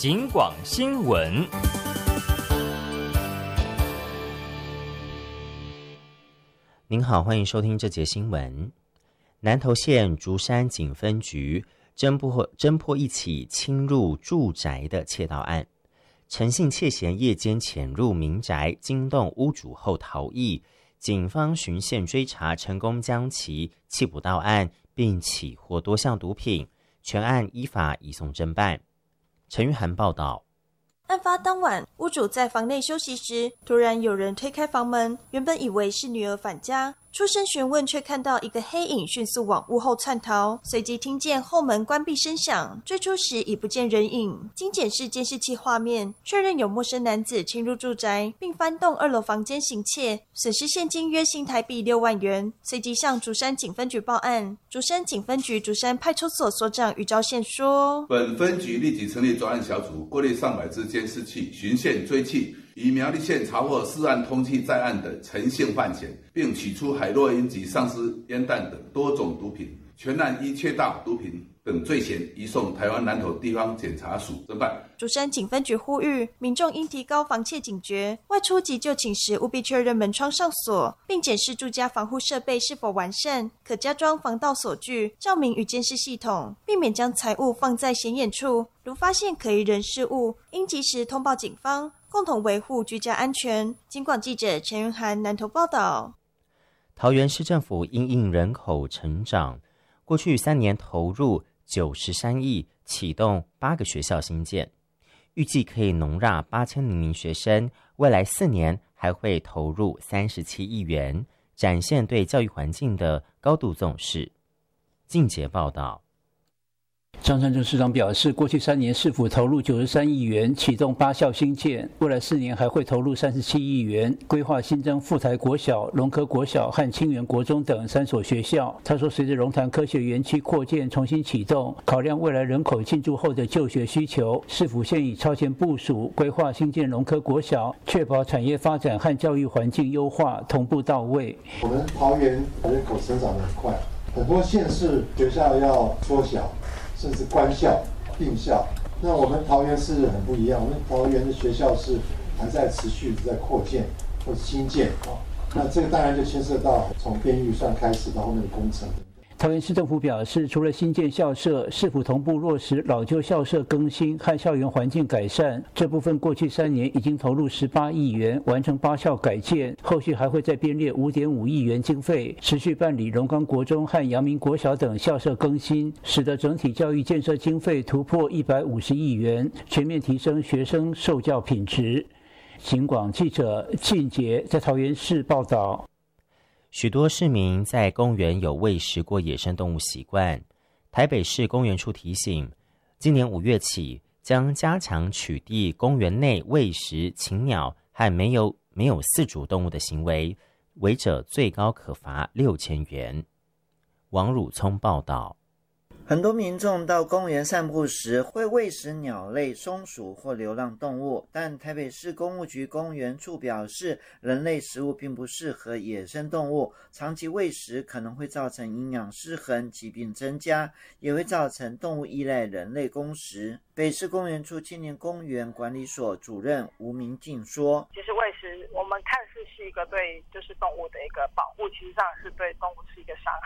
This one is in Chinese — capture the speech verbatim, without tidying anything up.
警广新闻。 您好，欢迎收听这节新闻。南投县竹山警分局侦破侦破一起侵入住宅的窃盗案，陈姓窃嫌夜间潜入民宅，惊动屋主后逃逸，警方循线追查，成功将其缉捕到案，并起获多项毒品，全案依法移送侦办。陈玉涵报道。 案发当晚，屋主在房内休息时，突然有人推开房门，原本以为是女儿返家，出声询问，却看到一个黑影迅速往屋后窜逃，随即听见后门关闭声响，追出时已不见人影。经检视监视器画面，确认有陌生男子侵入住宅，并翻动二楼房间行窃，损失现金约新台币六万元，随即向竹山警分局报案。竹山警分局竹山派出所所长于昭宪说： 本分局立即成立专案小组，过滤上百支监视器，循线追缉，以苗栗县查获涉案通缉在案的陈姓犯嫌，并取出海洛因及丧尸烟弹等多种毒品，全案依窃盗毒品等罪嫌移送台湾南投地方检察署侦办。 竹山警分局呼吁民众应提高防窃警觉，外出及就寝时务必确认门窗上锁，并检视住家防护设备是否完善，可加装防盗锁具、照明与监视系统，避免将财物放在显眼处。如发现可疑人事物，应及时通报警方，共同维护居家安全。警广记者陈云涵南投报道。 桃园市政府因应人口成长，过去三年投入九十三亿，启动八个学校新建，预计可以容纳八千名学生。未来四年还会投入三十七亿元，展现对教育环境的高度重视。进节报道。 张善政市长表示，过去三年市府投入九十三亿元启动八校新建，未来四年还会投入三十七亿元，规划新增富台国小、龙科国小和清源国中等三所学校。他说，随着龙潭科学园区扩建重新启动，考量未来人口进驻后的就学需求，市府现已超前部署，规划新建龙科国小，确保产业发展和教育环境优化同步到位。 我们桃园人口生长得很快，很多县市学校要缩小，甚至关校、并校。那我们桃园市很不一样，我们桃园的学校是还在持续在扩建或者新建啊。那这个当然就牵涉到从编预算开始到后面的工程。 桃园市政府表示，除了新建校舍，市府同步落实老旧校舍更新和校园环境改善。这部分过去三年已经投入十八亿元，完成八校改建，后续还会再编列五点五亿元经费，持续办理龙岗国中和阳明国小等校舍更新，使得整体教育建设经费突破一百五十亿元，全面提升学生受教品质。警广记者靳杰在桃园市报道。 许多市民在公园有喂食过野生动物习惯。台北市公园处提醒，今年五月起将加强取缔公园内喂食禽鸟和没有没有饲主动物的行为，违者最高可罚六千元。王汝聪报道。 很多民众到公园散步时会喂食鸟类、松鼠或流浪动物，但台北市公务局公园处表示，人类食物并不适合野生动物，长期喂食可能会造成营养失衡、疾病增加，也会造成动物依赖人类供食。北市公园处青年公园管理所主任吴明静说： 其实喂食我们看似是一个对就是动物的一个保护，其实上是对动物是一个伤